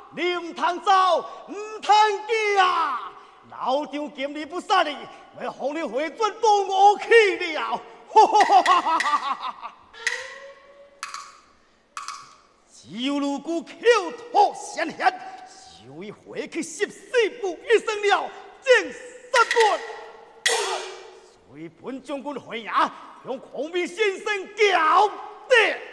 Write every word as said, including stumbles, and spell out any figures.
你唔通走，唔通行。老张见你不杀你，要让你回转到我去了。就如果口吐鲜血，就会回去十四步一生了，正三本。随本将军回衙，向孔明先生交代。